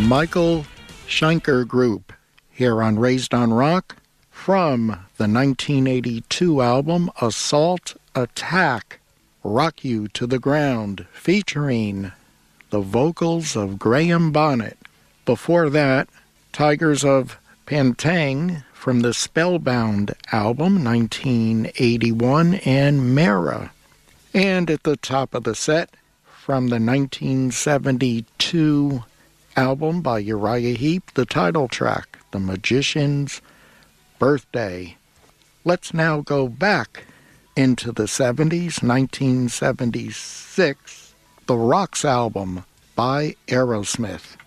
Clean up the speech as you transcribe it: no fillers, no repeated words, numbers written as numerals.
Michael Schenker Group, here on Raised on Rock, from the 1982 album Assault Attack, Rock You to the Ground, featuring the vocals of Graham Bonnet. Before that, Tigers of Pantang from the Spellbound album, 1981, and Mara. And at the top of the set, from the 1972 album by Uriah Heep, the title track, The Magician's Birthday. Let's now go back into the 70s, 1976, the Rocks album by Aerosmith.